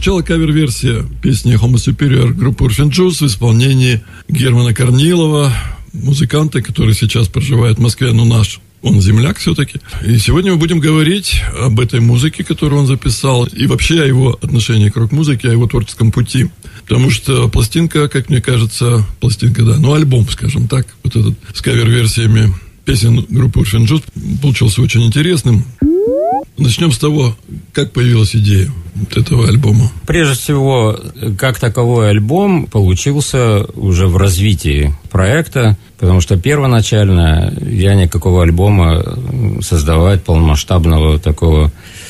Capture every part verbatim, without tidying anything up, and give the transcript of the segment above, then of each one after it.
прозвучала кавер-версия песни «Homo Superior» группы Orphan Juice в исполнении Германа Корнилова, музыканта, который сейчас проживает в Москве, но наш, он земляк все-таки. И сегодня мы будем говорить об этой музыке, которую он записал, и вообще о его отношении к рок-музыке, о его творческом пути. Потому что пластинка, как мне кажется, пластинка, да, ну альбом, скажем так, вот этот с кавер-версиями песен группы Orphan Juice получился очень интересным. Начнем с того, как появилась идея вот этого альбома. Прежде всего, как таковой альбом получился уже в развитии проекта, потому что первоначально я никакого альбома создавать полномасштабного такого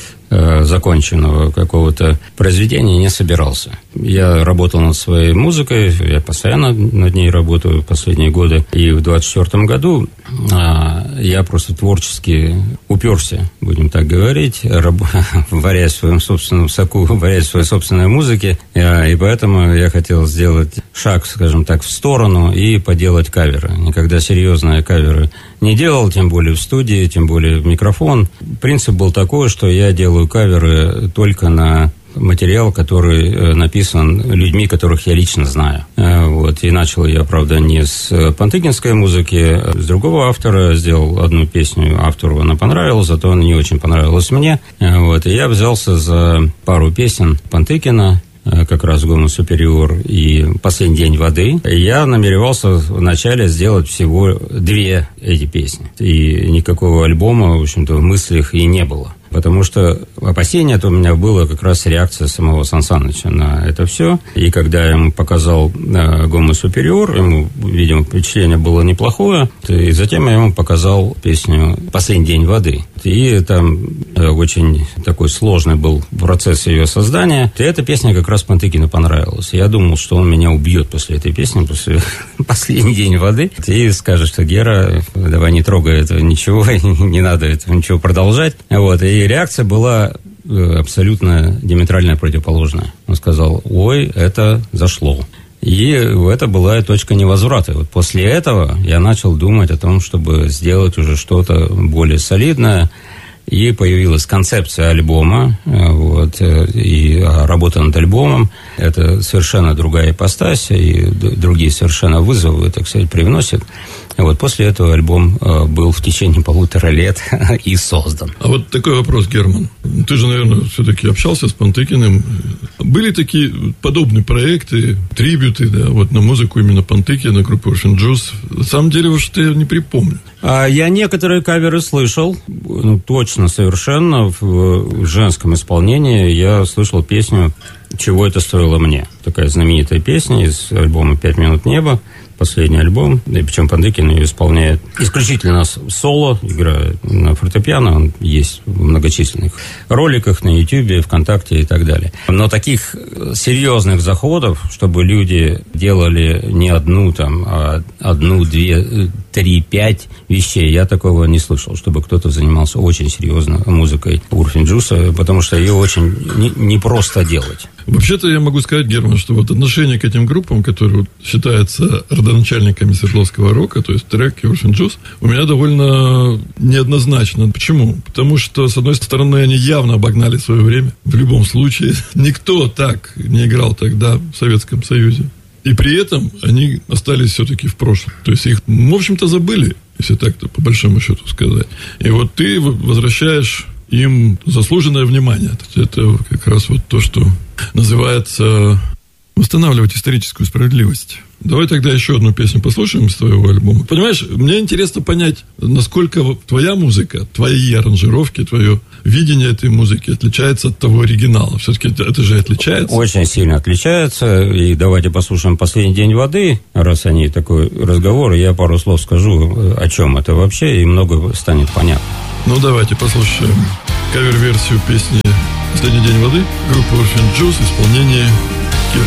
э, законченного какого-то произведения не собирался. Я работал над своей музыкой, я постоянно над ней работаю в последние годы, и в двадцать четвёртом году э, я просто творчески уперся, будем так говорить, раб... варясь в своем собственном соку, варясь в своей собственной музыке, э, и поэтому я хотел сделать шаг, скажем так, в сторону и поделать каверы. Никогда серьезные каверы не делал, тем более в студии, тем более в микрофон. Принцип был такой, что я делаю каверы только на материал, который написан людьми, которых я лично знаю. Вот. И начал я, правда, не с пантыкинской музыки, а с другого автора. Сделал одну песню, автору она понравилась, зато она не очень понравилась мне. Вот. И я взялся за пару песен Пантыкина, как раз «Homo Superior» и «Последний день воды». Я намеревался вначале сделать всего две эти песни. И никакого альбома, в общем-то, в мыслях и не было. Потому что опасение это у меня было как раз реакция самого Сан Саныча на это все. И когда я ему показал «Homo Superior», ему, видимо, впечатление было неплохое. И затем я ему показал песню «Последний день воды». И там очень такой сложный был процесс ее создания. И эта песня как раз Пантыкину понравилась. Я думал, что он меня убьет после этой песни, после «Последний день воды». И скажет, что Гера, давай не трогай этого ничего, не надо этого ничего продолжать. Вот. И реакция была абсолютно диаметрально противоположная. Он сказал: ой, это зашло. И это была точка невозврата. И вот после этого я начал думать о том, чтобы сделать уже что-то более солидное. И появилась концепция альбома, вот, и работа над альбомом. Это совершенно другая ипостась, и другие совершенно вызовы, так сказать, привносят. Вот после этого альбом был в течение полутора лет и создан. А вот такой вопрос, Герман. Ты же, наверное, все-таки общался с Пантыкиным. Были такие подобные проекты, трибьюты, да, вот на музыку именно Пантыкина, группы Orphan Juice? На самом деле, вот что я не припомню. А я некоторые каверы слышал, ну, точно, совершенно. В женском исполнении я слышал песню «Чего это стоило мне». Такая знаменитая песня из альбома «Пять минут неба». Последний альбом, и причем Пантыкин ее исполняет исключительно соло, играет на фортепиано, он есть в многочисленных роликах на Ютьюбе, ВКонтакте и так далее. Но таких серьезных заходов, чтобы люди делали не одну, там, а одну, две, три, пять вещей, я такого не слышал, чтобы кто-то занимался очень серьезно музыкой Orphan Juice, потому что ее очень непросто не делать. Вообще-то я могу сказать, Герман, что вот отношение к этим группам, которые вот считаются родоначальниками Свердловского рока, то есть Трек и Orphan Juice, у меня довольно неоднозначно. Почему? Потому что, с одной стороны, они явно обогнали свое время. В любом случае, никто так не играл тогда в Советском Союзе. И при этом они остались все-таки в прошлом. То есть их, в общем-то, забыли, если так-то по большому счету сказать. И вот ты возвращаешь им заслуженное внимание. Это как раз вот то, что называется восстанавливать историческую справедливость. Давай тогда еще одну песню послушаем с твоего альбома. Понимаешь, мне интересно понять, насколько твоя музыка, твои аранжировки, твое видение этой музыки отличается от того оригинала. Все-таки это, это же отличается? Очень сильно отличается. И давайте послушаем «Последний день воды». Раз они такой разговор, я пару слов скажу, о чем это вообще, и много станет понятно. Ну, давайте послушаем кавер-версию песни «Последний день воды» группы Orphan Juice в исполнении